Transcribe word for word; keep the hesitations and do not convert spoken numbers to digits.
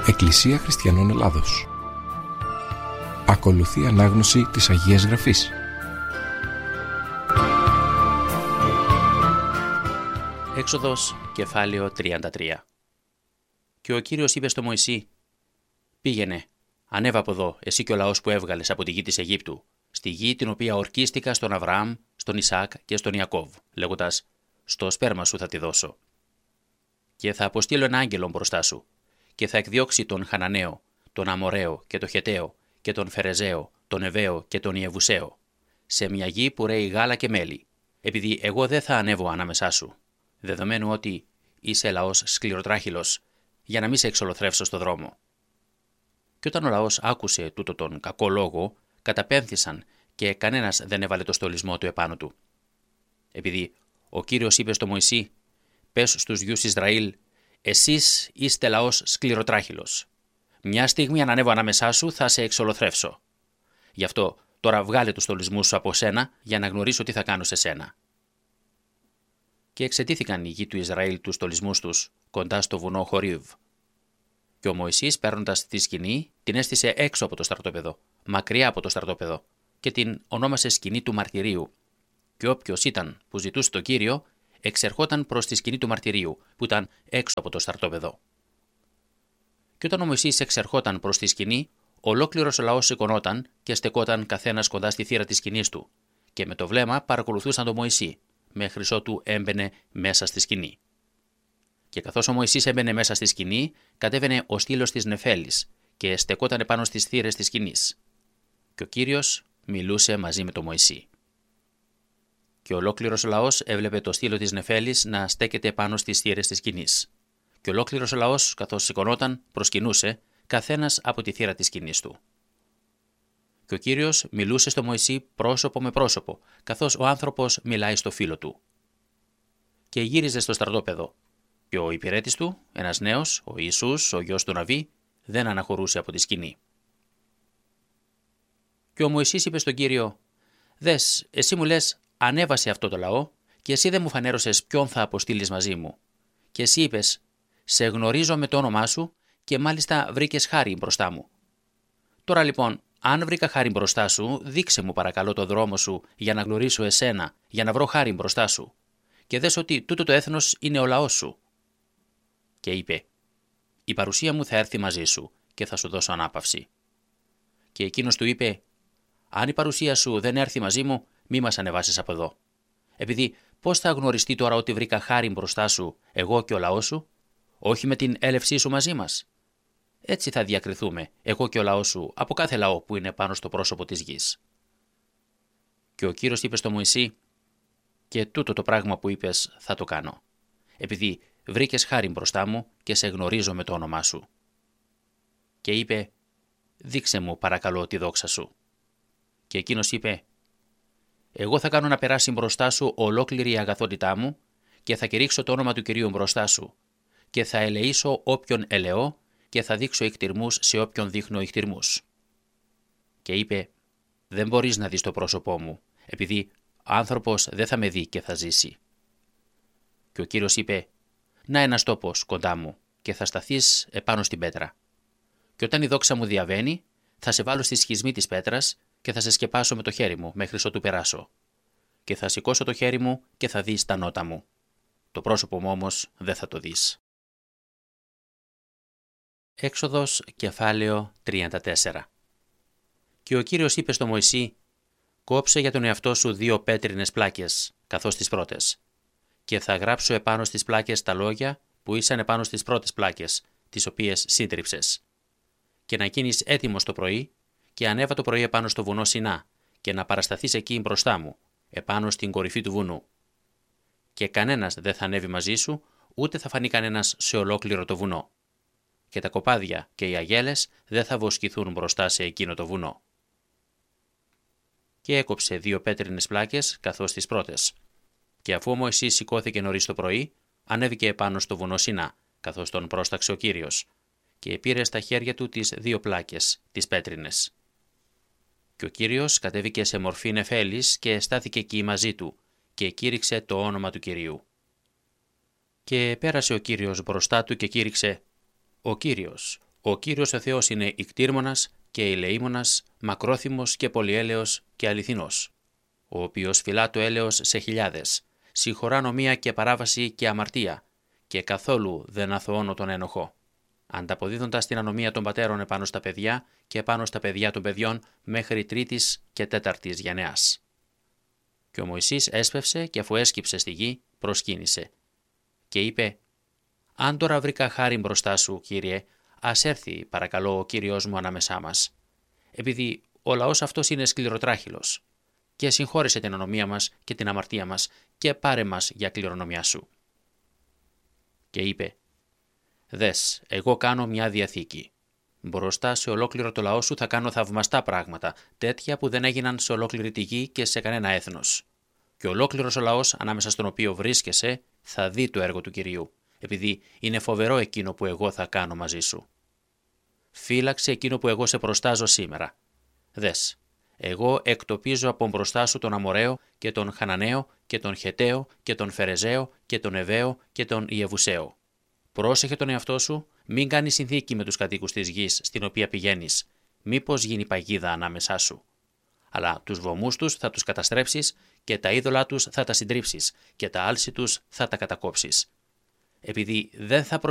Εκκλησία Χριστιανών Ελλάδος. Ακολουθεί ανάγνωση της Αγίας Γραφής. Έξοδος, κεφάλαιο τριάντα τρία. Και ο Κύριος είπε στο Μωυσή: «Πήγαινε, ανέβα από εδώ, εσύ και ο λαός που έβγαλες από τη γη της Αιγύπτου, στη γη την οποία ορκίστηκα στον Αβραάμ, στον Ισαάκ και στον Ιακώβ, λέγοντας: στο σπέρμα σου θα τη δώσω. Και θα αποστείλω ένα άγγελο μπροστά σου, και θα εκδιώξει τον Χαναναίο, τον Αμοραίο και τον Χεταίο και τον Φερεζαίο, τον Εβαίο και τον Ιεβουσαίο, σε μια γη που ρέει γάλα και μέλι, επειδή εγώ δεν θα ανέβω ανάμεσά σου, δεδομένου ότι είσαι λαός σκληροτράχυλος, για να μην σε εξολοθρεύσω στο δρόμο». Και όταν ο λαός άκουσε τούτο τον κακό λόγο, καταπέμφθησαν και κανένας δεν έβαλε το στολισμό του επάνω του. Επειδή ο Κύριος είπε στο Μωυσή: «Πες στους γιους Ισραήλ, εσείς είστε λαός σκληροτράχυλος. Μια στιγμή αν ανέβω ανάμεσά σου θα σε εξολοθρεύσω. Γι' αυτό τώρα βγάλε τους στολισμούς σου από σένα για να γνωρίσω τι θα κάνω σε σένα». Και εξαιτήθηκαν οι γη του Ισραήλ τους στολισμούς τους κοντά στο βουνό Χορίβ. Και ο Μωυσής, παίρνοντας τη σκηνή, την έστησε έξω από το στρατόπεδο, μακριά από το στρατόπεδο, και την ονόμασε σκηνή του μαρτυρίου. Και όποιος ήταν που ζητούσε το Κύριο, εξερχόταν προς τη σκηνή του μαρτυρίου, που ήταν έξω από το στρατόπεδο. Και όταν ο Μωυσής εξερχόταν προς τη σκηνή, ολόκληρος ο λαός σηκωνόταν και στεκόταν καθένας κοντά στη θύρα της σκηνής του, και με το βλέμμα παρακολουθούσαν τον Μωυσή, μέχρι ότου έμπαινε μέσα στη σκηνή. Και καθώς ο Μωυσής έμπαινε μέσα στη σκηνή, κατέβαινε ο στήλος της Νεφέλης και στεκόταν επάνω στις θύρες της σκηνής. Και ο Κύριος μιλούσε μαζί με τον Μωυσή. Και ολόκληρος ο λαός έβλεπε το στήλο της Νεφέλης να στέκεται πάνω στις θύρες της σκηνής. Και ολόκληρος ο λαός, καθώς σηκωνόταν, προσκυνούσε, καθένας από τη θύρα της σκηνής του. Και ο Κύριος μιλούσε στο Μωυσή πρόσωπο με πρόσωπο, καθώς ο άνθρωπος μιλάει στο φίλο του. Και γύριζε στο στρατόπεδο. Και ο υπηρέτης του, ένας νέος, ο Ιησούς, ο γιος του Ναβί, δεν αναχωρούσε από τη σκηνή. Και ο Μωυσής είπε στον Κύριο: «Δες, εσύ μου λες, ανέβασε αυτό το λαό, και εσύ δεν μου φανέρωσες ποιον θα αποστείλεις μαζί μου. Και εσύ είπες, σε γνωρίζω με το όνομά σου, και μάλιστα βρήκες χάρη μπροστά μου. Τώρα λοιπόν, αν βρήκα χάρη μπροστά σου, δείξε μου παρακαλώ το δρόμο σου για να γνωρίσω εσένα, για να βρω χάρη μπροστά σου. Και δες ότι τούτο το έθνος είναι ο λαός σου». Και είπε: «Η παρουσία μου θα έρθει μαζί σου και θα σου δώσω ανάπαυση». Και εκείνος του είπε: «Αν η παρουσία σου δεν έρθει μαζί μου, μη μας ανεβάσεις από εδώ. Επειδή πώς θα γνωριστεί τώρα ότι βρήκα χάρη μπροστά σου, εγώ και ο λαός σου, όχι με την έλευσή σου μαζί μας? Έτσι θα διακριθούμε, εγώ και ο λαός σου, από κάθε λαό που είναι πάνω στο πρόσωπο της γης». Και ο Κύριος είπε στο Μωυσή: «Και τούτο το πράγμα που είπες θα το κάνω, επειδή βρήκες χάρη μπροστά μου και σε γνωρίζω με το όνομά σου». Και είπε: «Δείξε μου παρακαλώ τη δόξα σου». Και εκείνος είπε: «Εγώ θα κάνω να περάσει μπροστά σου ολόκληρη η αγαθότητά μου και θα κηρύξω το όνομα του Κυρίου μπροστά σου και θα ελεήσω όποιον ελεώ και θα δείξω ικτηρμούς σε όποιον δείχνω ικτηρμούς». Και είπε: «Δεν μπορείς να δεις το πρόσωπό μου, επειδή άνθρωπος δεν θα με δει και θα ζήσει». Και ο Κύριος είπε: «Να ένας τόπος κοντά μου και θα σταθείς επάνω στην πέτρα. Και όταν η δόξα μου διαβαίνει, θα σε βάλω στη σχισμή της πέτρας και θα σε σκεπάσω με το χέρι μου μέχρι ότου περάσω. Και θα σηκώσω το χέρι μου και θα δεις τα νότα μου. Το πρόσωπο μου όμως δεν θα το δεις». Έξοδος, κεφάλαιο τριάντα τέσσερα. Και ο Κύριος είπε στο Μωυσή: «Κόψε για τον εαυτό σου δύο πέτρινες πλάκες, καθώς τις πρώτες, και θα γράψω επάνω στις πλάκες τα λόγια που ήσαν επάνω στις πρώτες πλάκες, τις οποίες σύντριψες. Και να γίνεις έτοιμος το πρωί, και ανέβα το πρωί επάνω στο βουνό Σινά, και να παρασταθείς εκεί μπροστά μου, επάνω στην κορυφή του βουνού. Και κανένας δεν θα ανέβει μαζί σου, ούτε θα φανεί κανένας σε ολόκληρο το βουνό. Και τα κοπάδια και οι αγέλες δεν θα βοσκηθούν μπροστά σε εκείνο το βουνό». Και έκοψε δύο πέτρινες πλάκες καθώς τις πρώτες. Και αφού ο Μωυσής σηκώθηκε νωρίς το πρωί, ανέβηκε επάνω στο βουνό Σινά, καθώς τον πρόσταξε ο Κύριος, και πήρε στα χέρια του τις δύο πλάκες, τις πέτρινες. Και ο Κύριος κατέβηκε σε μορφή νεφέλης και στάθηκε εκεί μαζί του, και κήρυξε το όνομα του Κυρίου. Και πέρασε ο Κύριος μπροστά του και κήρυξε: «Ο Κύριος, Ο Κύριος ο Θεός είναι ικτήρμονας και ηλεήμονας, μακρόθυμος και πολυέλεος και αληθινός, ο οποίος φυλά το έλεος σε χιλιάδες, συγχωρά νομία και παράβαση και αμαρτία, και καθόλου δεν αθωώνω τον ένοχο, ανταποδίδοντας την ανομία των πατέρων επάνω στα παιδιά και επάνω στα παιδιά των παιδιών μέχρι τρίτης και τέταρτης γενεάς. Και ο Μωυσής έσπευσε και αφού έσκυψε στη γη, προσκύνησε. Και είπε: «Αν τώρα βρήκα χάρη μπροστά σου, Κύριε, ας έρθει παρακαλώ ο Κύριος μου ανάμεσά μας, επειδή ο λαός αυτός είναι σκληροτράχυλος, και συγχώρησε την ανομία μας και την αμαρτία μας και πάρε μας για κληρονομιά σου». Και είπε: «Δες, εγώ κάνω μια διαθήκη. Μπροστά σε ολόκληρο το λαό σου θα κάνω θαυμαστά πράγματα, τέτοια που δεν έγιναν σε ολόκληρη τη γη και σε κανένα έθνος. Και ολόκληρος ο λαός ανάμεσα στον οποίο βρίσκεσαι θα δει το έργο του Κυρίου, επειδή είναι φοβερό εκείνο που εγώ θα κάνω μαζί σου. Φύλαξε εκείνο που εγώ σε προστάζω σήμερα. Δες, εγώ εκτοπίζω από μπροστά σου τον Αμοραίο και τον Χαναναίο και τον Χεταίο και τον Φερεζαίο και τον Εβαίο και τον Ιεβουσαίο. Πρόσεχε τον εαυτό σου, μην κάνεις συνθήκη με τους κατοίκους της γης στην οποία πηγαίνεις, μήπως γίνει παγίδα ανάμεσά σου. Αλλά τους βωμούς τους θα τους καταστρέψεις και τα είδωλά τους θα τα συντρίψεις και τα άλση τους θα τα κατακόψεις. Επειδή δεν θα